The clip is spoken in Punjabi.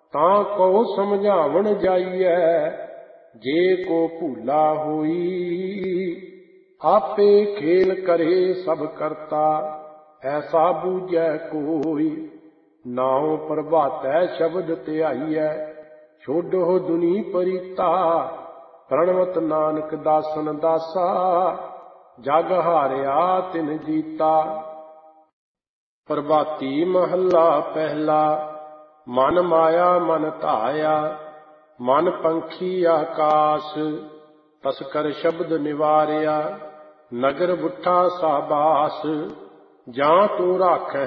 ਤਾਂ ਕਉ ਸਮਝਾਵਣ ਜਾਈਐ, ਜੇ ਕੋ ਭੂਲਾ ਹੋਈ। ਆਪੇ ਖੇਲ ਕਰੇ ਸਭ ਕਰਤਾ, ਐਸਾ ਬੂਝੈ ਕੋਈ। ਨਾਉ ਪ੍ਰਭਾਤੈ ਸ਼ਬਦ ਧਿਆਈਐ, ਛੋਡੋ ਦੁਨੀ ਪਰੀਤਾ। ਪ੍ਰਣਵਤ ਨਾਨਕ ਦਾਸਨ ਦਾਸਾ, ਜਗ ਹਾਰਿਆ ਤਿਨ ਜੀਤਾ। ਪ੍ਰਭਾਤੀ ਮਹੱਲਾ ਪਹਿਲਾ। ਮਨ ਮਾਇਆ ਮਨ ਧਾਇਆ, ਮਨ ਪੰਖੀ ਆਕਾਸ। ਤਸਕਰ ਸ਼ਬਦ ਨਿਵਾਰਿਆ, ਨਗਰ ਬੁੱਠਾ ਸਾਬਾਸ। ਜਾਂ ਤੂੰ ਰਾਖੈ